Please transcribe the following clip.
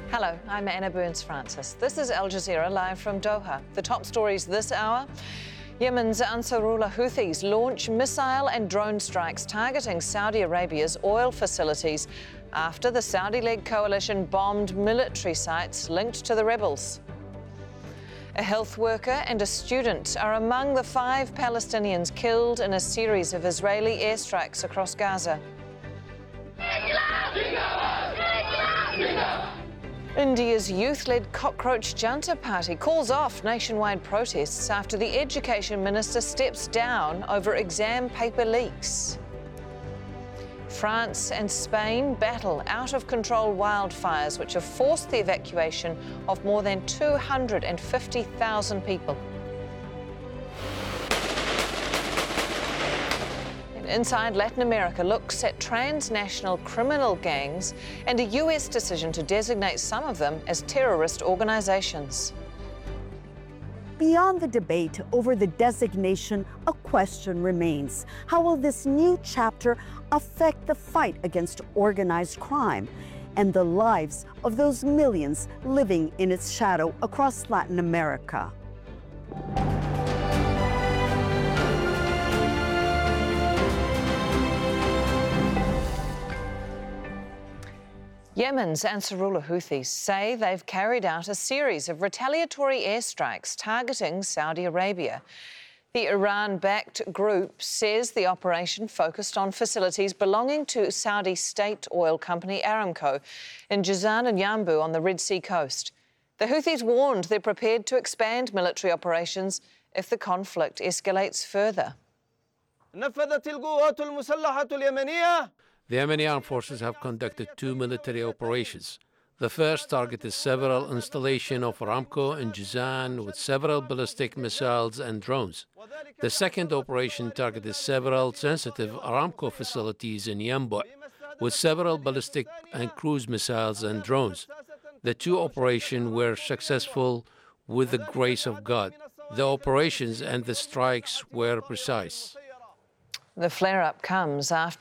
Hello, I'm Anna Burns-Francis. This is Al Jazeera live from Doha. The top stories this hour. Yemen's Ansarullah Houthis launch missile and drone strikes targeting Saudi Arabia's oil facilities after the Saudi-led coalition bombed military sites linked to the rebels. A health worker and a student are among the 5 Palestinians killed in a series of Israeli airstrikes across Gaza. India's youth-led Cockroach Janta Party calls off nationwide protests after the Education Minister steps down over exam paper leaks. France and Spain battle out-of-control wildfires which have forced the evacuation of more than 250,000 people. Inside Latin America looks at transnational criminal gangs and a US decision to designate some of them as terrorist organizations. Beyond the debate over the designation, a question remains. How will this new chapter affect the fight against organized crime and the lives of those millions living in its shadow across Latin America? Yemen's Ansarullah Houthis say they've carried out a series of retaliatory airstrikes targeting Saudi Arabia. The Iran-backed group says the operation focused on facilities belonging to Saudi state oil company Aramco in Jazan and Yanbu on the Red Sea coast. The Houthis warned they're prepared to expand military operations if the conflict escalates further. The Yemeni armed forces have conducted 2 military operations. The first targeted several installations of Aramco in Jazan with several ballistic missiles and drones. The second operation targeted several sensitive Aramco facilities in Yanbu with several ballistic and cruise missiles and drones. The 2 operations were successful with the grace of God. The operations and the strikes were precise. The flare-up comes after